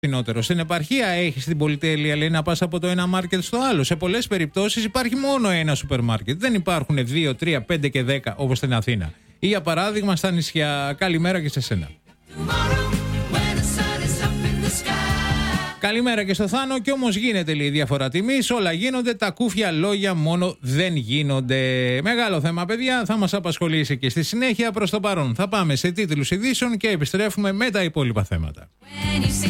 φθηνότερο. Στην επαρχία έχεις την πολυτέλεια, λέει, να πας από το ένα μάρκετ στο άλλο. Σε πολλές περιπτώσεις υπάρχει μόνο ένα σούπερ μάρκετ. Δεν υπάρχουν 2, 3, 5 και 10 όπως στην Αθήνα. Ή για παράδειγμα στα νησιά. Καλημέρα και σε σένα. Καλημέρα και στο Θάνο. Κι όμως γίνεται, λέει, διαφορά τιμής. Όλα γίνονται. Τα κούφια λόγια μόνο δεν γίνονται. Μεγάλο θέμα, παιδιά. Θα μας απασχολήσει και στη συνέχεια. Προς το παρόν θα πάμε σε τίτλους ειδήσεων και επιστρέφουμε με τα υπόλοιπα θέματα.